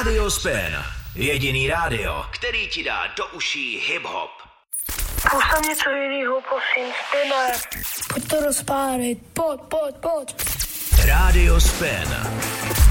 Radio Spin. Jediný rádio, který ti dá do uší hip-hop. Pusta něco jinýho, prosím, Spine. Pojď to rozpálit, pojď. Radio Spin.